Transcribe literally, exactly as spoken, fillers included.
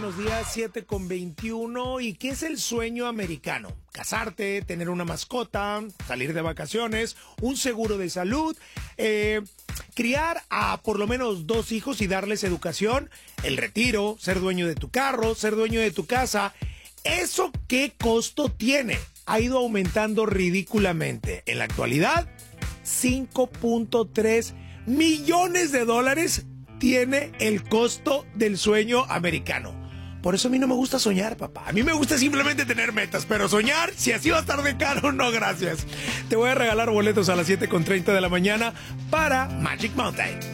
buenos días, siete con veintiuno. ¿Y qué es el sueño americano? Casarte, tener una mascota, salir de vacaciones, un seguro de salud, eh, criar a por lo menos dos hijos y darles educación, el retiro, ser dueño de tu carro, ser dueño de tu casa. ¿Eso qué costo tiene? Ha ido aumentando ridículamente. En la actualidad, cinco punto tres millones de dólares tiene el costo del sueño americano. Por eso a mí no me gusta soñar, papá. A mí me gusta simplemente tener metas, pero soñar, si así va a estar de caro, no gracias. Te voy a regalar boletos a las siete con treinta de la mañana para Magic Mountain.